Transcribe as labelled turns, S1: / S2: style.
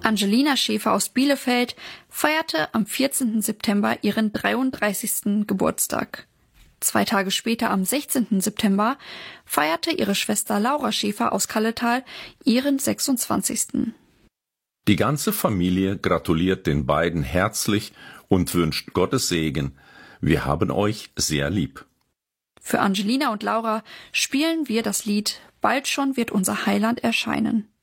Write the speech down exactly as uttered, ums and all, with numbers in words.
S1: Angelina Schäfer aus Bielefeld feierte am vierzehnten September ihren dreiunddreißigsten Geburtstag. Zwei Tage später, am sechzehnten September, feierte ihre Schwester Laura Schäfer aus Kalletal ihren sechsundzwanzigsten
S2: Die ganze Familie gratuliert den beiden herzlich und wünscht Gottes Segen. Wir haben euch sehr lieb.
S1: Für Angelina und Laura spielen wir das Lied »Bald schon wird unser Heiland erscheinen«.